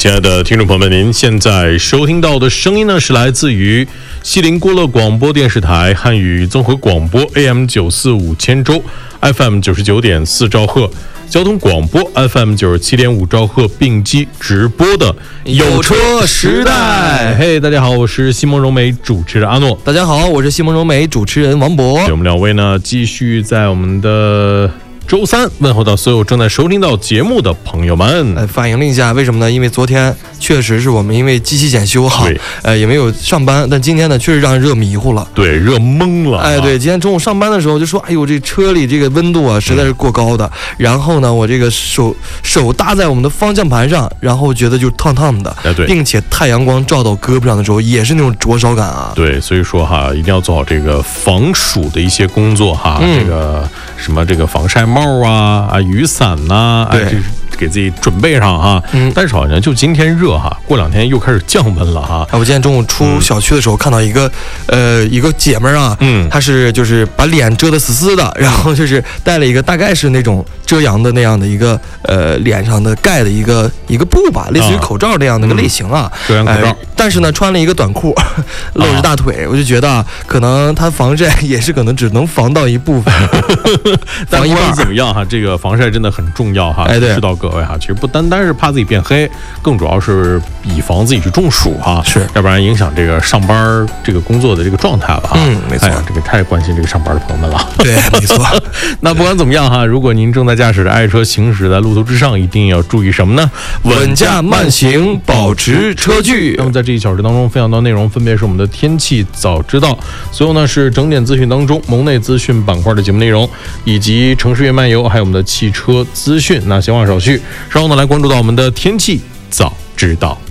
亲爱的听众朋友们，您现在收听到的声音呢，是来自于西林郭勒广播电视台汉语综合广播 AM945千州 FM 99.4兆赫交通广播 FM 97.5兆赫并机直播的有车时代。嘿，大家好，我是西蒙柔美主持人阿诺。 大家好，我是西蒙柔美主持人王博。 我们两位呢，继续在我们的周三问候到所有正在收听到节目的朋友们。 反映了一下，为什么呢？因为昨天确实是我们因为机器检修好，也没有上班，但今天呢确实让人热迷糊了， 对，热懵了。 对，今天中午上班的时候就说，哎呦，这车里这个温度啊实在是过高的。然后呢，我这个手搭在我们的方向盘上，然后觉得就烫烫的， 对， 并且太阳光照到胳膊上的时候也是那种灼烧感啊。 对，所以说哈，一定要做好这个防暑的一些工作哈，这个什么这个防晒帽啊、雨伞呐，这是给自己准备上哈。但是好像就今天热哈，过两天又开始降温了哈。 我今天中午出小区的时候，看到一个姐们儿啊，她是就是把脸遮得死死的，然后就是戴了一个大概是那种遮阳的那样的一个脸上的盖的一个布吧，类似于口罩那样的一个类型啊， 遮阳口罩。 但是呢，穿了一个短裤，露着大腿，我就觉得可能它防晒也是可能只能防到一部分， 防一半怎么样哈？这个防晒真的很重要哈，知道各位哈，其实不单单是怕自己变黑，更主要是以防自己去中暑哈， 是， 要不然影响这个上班这个工作的这个状态了哈。 没错， 这个太关心这个上班的朋友们了。 对，没错。 那不管怎么样哈，如果您正在驾驶着爱车行驶在路途之上，一定要注意什么呢？ 稳驾慢行，保持车距。 那么在这1小时当中分享到内容分别是我们的天气早知道，随后呢是整点资讯当中蒙内资讯板块的节目内容，以及城市越漫游，还有我们的汽车资讯。那闲话少叙，稍后呢来关注到我们的天气早知道。